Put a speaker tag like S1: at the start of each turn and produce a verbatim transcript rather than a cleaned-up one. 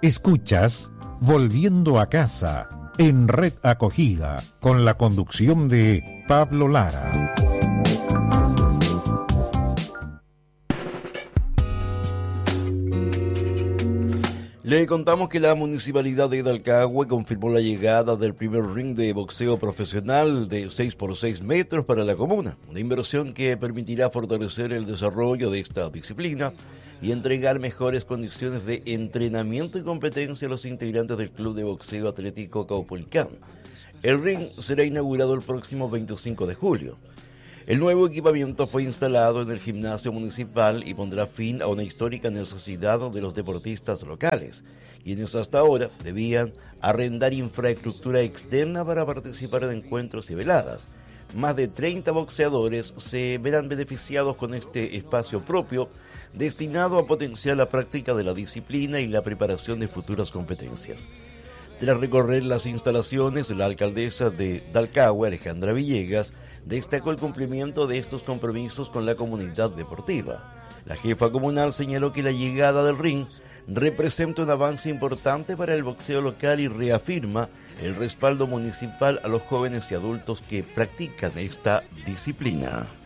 S1: Escuchas Volviendo a Casa en Red Acogida con la conducción de Pablo Lara.
S2: Le contamos que la Municipalidad de Dalcahue confirmó la llegada del primer ring de boxeo profesional de seis por seis metros para la comuna, una inversión que permitirá fortalecer el desarrollo de esta disciplina y entregar mejores condiciones de entrenamiento y competencia a los integrantes del Club de Boxeo Atlético Caupolicán. El ring será inaugurado el próximo veinticinco de julio. El nuevo equipamiento fue instalado en el gimnasio municipal y pondrá fin a una histórica necesidad de los deportistas locales, quienes hasta ahora debían arrendar infraestructura externa para participar en encuentros y veladas. Más de treinta boxeadores se verán beneficiados con este espacio propio destinado a potenciar la práctica de la disciplina y la preparación de futuras competencias. Tras recorrer las instalaciones, la alcaldesa de Dalcahue, Alejandra Villegas, destacó el cumplimiento de estos compromisos con la comunidad deportiva. La jefa comunal señaló que la llegada del ring representa un avance importante para el boxeo local y reafirma el respaldo municipal a los jóvenes y adultos que practican esta disciplina.